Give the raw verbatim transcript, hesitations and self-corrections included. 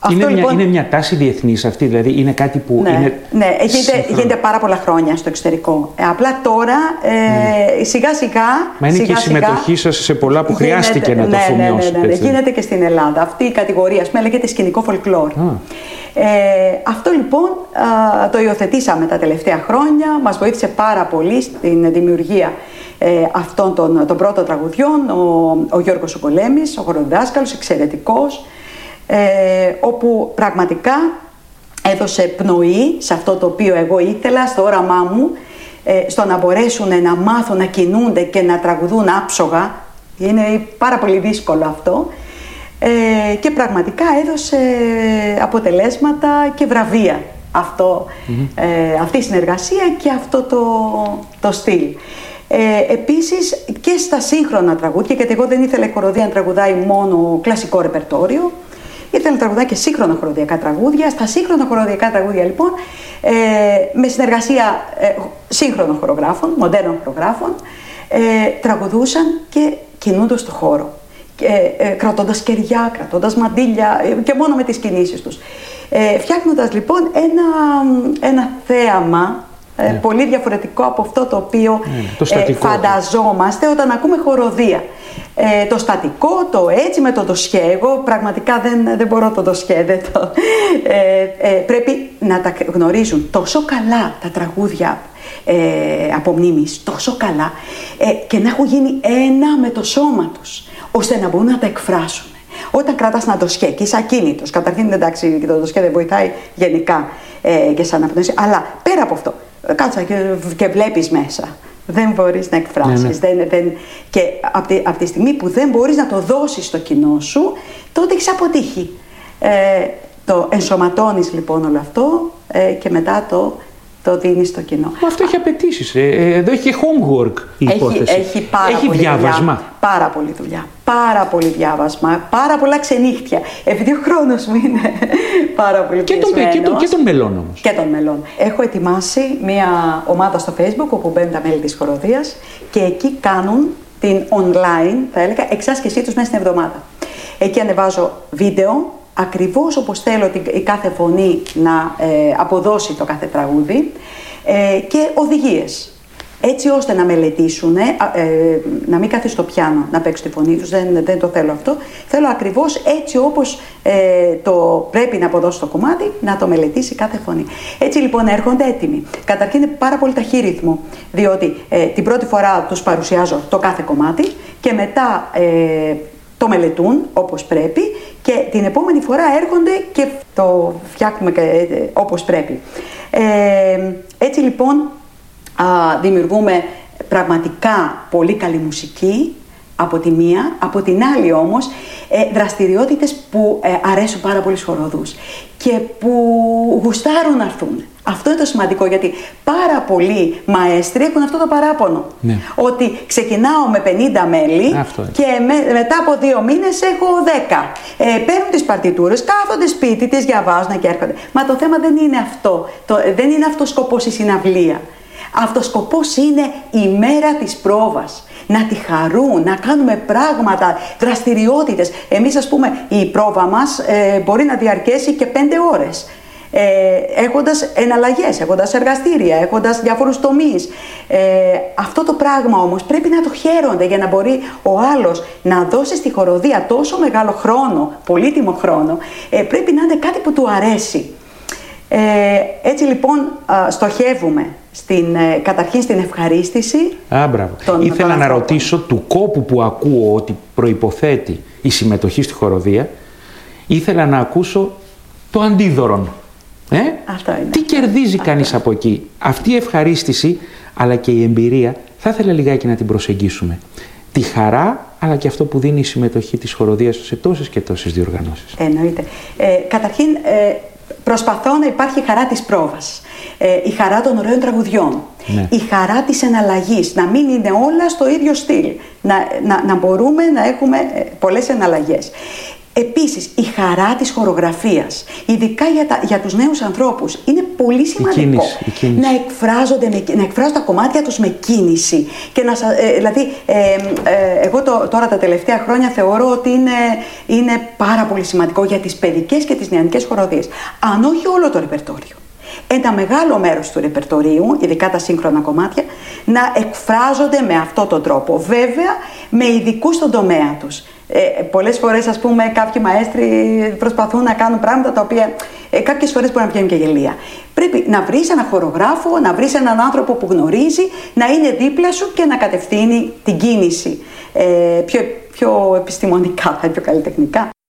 Είναι, Αυτό, μια, λοιπόν, είναι μια τάση διεθνής αυτή, δηλαδή είναι κάτι που ναι, είναι. Ναι, γίνεται, γίνεται πάρα πολλά χρόνια στο εξωτερικό. Ε, απλά τώρα ε, ναι. σιγά σιγά. Μα είναι σιγά, και η συμμετοχή σας σε πολλά που γίνεται, χρειάστηκε να ναι, το αφομοιώσετε. Ναι, ναι, ναι, ναι. Γίνεται και στην Ελλάδα. Αυτή η κατηγορία, πούμε, λέγεται σκηνικό folklore. Ε, αυτό λοιπόν α, το υιοθετήσαμε τα τελευταία χρόνια. Μας βοήθησε πάρα πολύ στην δημιουργία ε, αυτών των, των πρώτων τραγουδιών. Ο, ο Γιώργος ο Πολέμης, ο χοροδιδάσκαλος, εξαιρετικός. Ε, όπου πραγματικά έδωσε πνοή σε αυτό το οποίο εγώ ήθελα, στο όραμά μου, ε, στο να μπορέσουν να μάθουν να κινούνται και να τραγουδούν άψογα. Είναι πάρα πολύ δύσκολο αυτό. Ε, και πραγματικά έδωσε αποτελέσματα και βραβεία αυτό, mm-hmm. ε, αυτή η συνεργασία και αυτό το, το στυλ. Ε, επίσης και στα σύγχρονα τραγούδια, γιατί εγώ δεν ήθελα η χοροδία να τραγουδάει μόνο κλασικό ρεπερτόριο, ήθελα να τραγουδάει και σύγχρονα χοροδιακά τραγούδια. Στα σύγχρονα χοροδιακά τραγούδια λοιπόν, ε, με συνεργασία ε, σύγχρονων χορογράφων, μοντέρνων χορογράφων, ε, τραγουδούσαν και κινούνται στο χώρο. Ε, ε, κρατώντας κεριά, κρατώντας μαντίλια ε, και μόνο με τις κινήσεις τους. Ε, φτιάχνοντας λοιπόν ένα, ένα θέαμα ε, yeah. πολύ διαφορετικό από αυτό το οποίο yeah, το ε, φανταζόμαστε όταν ακούμε χοροδία. Ε, το στατικό, το έτσι με το ντοσιέ, εγώ πραγματικά δεν, δεν μπορώ το ντοσιέ, δεν το, ε, ε, πρέπει να τα γνωρίζουν τόσο καλά τα τραγούδια ε, από μνήμης, τόσο καλά ε, και να έχουν γίνει ένα με το σώμα τους, ώστε να μπορούν να τα εκφράσουν. Όταν κρατάς ένα ντοσιέ και είσαι ακίνητος, καταρχήν εντάξει και το ντοσιέ δεν βοηθάει γενικά ε, και σαν απνεύση, αλλά πέρα από αυτό, κάτσα και, και βλέπεις μέσα. Δεν μπορείς να εκφράσεις. Ναι, ναι. Δεν, δεν, και από τη, από τη στιγμή που δεν μπορείς να το δώσεις στο κοινό σου, τότε έχεις αποτύχει. Ε, το ενσωματώνεις λοιπόν όλο αυτό ε, και μετά το, το δίνεις στο κοινό. Μα αυτό έχει απαιτήσεις. Ε, εδώ έχει και homework η έχει, υπόθεση. Έχει, πάρα έχει πολύ διάβασμα. Δουλειά, πάρα πολύ δουλειά. Πάρα πολύ διάβασμα. Πάρα πολλά ξενύχτια. Επειδή ο χρόνος μου είναι πάρα πολύ και των, και, των, και των μελών όμως. Και των μελών. Έχω ετοιμάσει μια ομάδα στο Facebook όπου μπαίνουν τα μέλη της χοροδίας και εκεί κάνουν την online, θα έλεγα, εξάσκησή τους μέσα στην εβδομάδα. Εκεί ανεβάζω βίντεο, ακριβώς όπως θέλω η κάθε φωνή να ε, αποδώσει το κάθε τραγούδι ε, και οδηγίες. Έτσι ώστε να μελετήσουν, ε, ε, να μην κάθεις στο πιάνο να παίξουν τη φωνή τους, δεν, δεν το θέλω αυτό. Θέλω ακριβώς έτσι όπως ε, το πρέπει να αποδώσει το κομμάτι, να το μελετήσει κάθε φωνή. Έτσι λοιπόν έρχονται έτοιμοι. Καταρχήν είναι πάρα πολύ ταχύρυθμο, διότι ε, την πρώτη φορά τους παρουσιάζω το κάθε κομμάτι και μετά ε, το μελετούν όπως πρέπει και την επόμενη φορά έρχονται και το φτιάχνουμε ε, όπως πρέπει. Ε, έτσι λοιπόν α, δημιουργούμε πραγματικά πολύ καλή μουσική από τη μία, από την άλλη όμως ε, δραστηριότητες που ε, αρέσουν πάρα πολύ στους χοροδούς και που γουστάρουν να έρθουν. Αυτό είναι το σημαντικό, γιατί πάρα πολλοί μαέστροι έχουν αυτό το παράπονο. Ναι. Ότι ξεκινάω με πενήντα μέλη και με, μετά από δύο μήνες έχω δέκα. Ε, παίρνουν τις παρτιτούρες, κάθονται σπίτι, τις διαβάζουν και έρχονται. Μα το θέμα δεν είναι αυτό. Το, δεν είναι αυτός σκοπός η συναυλία. Αυτός σκοπός είναι η μέρα της πρόβας. Να τη χαρούν, να κάνουμε πράγματα, δραστηριότητες. Εμείς, ας πούμε, η πρόβα μας ε, μπορεί να διαρκέσει και πέντε ώρες. Ε, έχοντας εναλλαγές, έχοντας εργαστήρια, έχοντας διάφορους τομείς. Ε, αυτό το πράγμα όμως πρέπει να το χαίρονται για να μπορεί ο άλλος να δώσει στη χοροδία τόσο μεγάλο χρόνο, πολύτιμο χρόνο, ε, πρέπει να είναι κάτι που του αρέσει. Ε, έτσι λοιπόν α, στοχεύουμε στην, ε, καταρχήν στην ευχαρίστηση. Α, μπράβο. Τον, Ήθελα τον να ρωτήσω του κόπου που ακούω ότι προϋποθέτει η συμμετοχή στη χοροδία, ήθελα να ακούσω το αντίδωρον. Ε? Αυτό είναι. Τι κερδίζει αυτό. Κανείς από εκεί? Αυτή η ευχαρίστηση αλλά και η εμπειρία θα ήθελα λιγάκι να την προσεγγίσουμε. Τη χαρά αλλά και αυτό που δίνει η συμμετοχή της χοροδίας σε τόσες και τόσες διοργανώσεις. Εννοείται. Ε, καταρχήν ε, προσπαθώ να υπάρχει η χαρά της πρόβας, ε, η χαρά των ωραίων τραγουδιών, ναι. η χαρά της εναλλαγής, να μην είναι όλα στο ίδιο στυλ, να, να, να μπορούμε να έχουμε πολλές εναλλαγές. Επίσης, η χαρά της χορογραφίας, ειδικά για, τα, για τους νέους ανθρώπους, είναι πολύ σημαντικό. Η κίνηση, η κίνηση. Να, εκφράζονται με, να εκφράζουν τα κομμάτια τους με κίνηση. Και να, ε, δηλαδή, ε, ε, εγώ το, τώρα τα τελευταία χρόνια θεωρώ ότι είναι, είναι πάρα πολύ σημαντικό για τις παιδικές και τις νεανικές χοροδίες. Αν όχι όλο το ρεπερτόριο, ένα μεγάλο μέρος του ρεπερτορίου, ειδικά τα σύγχρονα κομμάτια, να εκφράζονται με αυτόν τον τρόπο. Βέβαια, με ειδικούς στον τομέα τους. Ε, πολλές φορές, ας πούμε, κάποιοι μαέστροι προσπαθούν να κάνουν πράγματα τα οποία ε, κάποιες φορές μπορεί να βγαίνουν και γελία. Πρέπει να βρεις έναν χορογράφο, να βρεις έναν άνθρωπο που γνωρίζει, να είναι δίπλα σου και να κατευθύνει την κίνηση ε, πιο, πιο επιστημονικά, πιο καλλιτεχνικά.